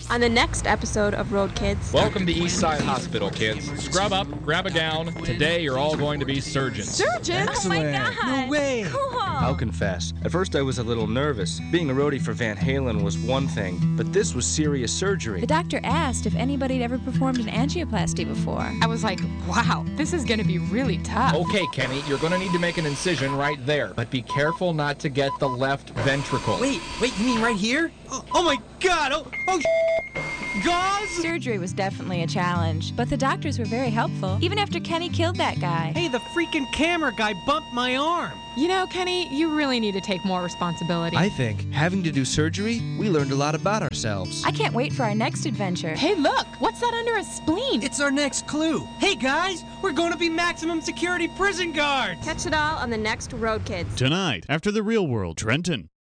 On the next episode of Road Kids. Welcome to Eastside Hospital, kids. Scrub up, grab a gown. Today you're all going to be surgeons. Surgeons? Oh my God. No way. Cool. I'll confess, at first I was a little nervous. Being a roadie for Van Halen was one thing, but this was serious surgery. The doctor asked if anybody had ever performed an angioplasty before. I was like, wow, this is going to be really tough. Okay, Kenny, you're going to need to make an incision right there. But be careful not to get the left ventricle. Wait, you mean right here? Oh my God! Oh, gauze! Surgery was definitely a challenge, but the doctors were very helpful, even after Kenny killed that guy. Hey, the freaking camera guy bumped my arm. You know, Kenny, you really need to take more responsibility. I think, having to do surgery, we learned a lot about ourselves. I can't wait for our next adventure. Hey, look! What's that under his spleen? It's our next clue. Hey, guys, we're going to be maximum security prison guards. Catch it all on the next Road Kids. Tonight, after The Real World, Trenton.